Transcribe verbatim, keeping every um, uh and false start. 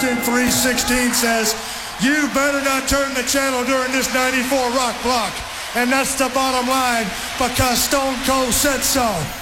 Austin three sixteen says, you better not turn the channel during this ninety-four rock block. And that's the bottom line, because Stone Cold said so.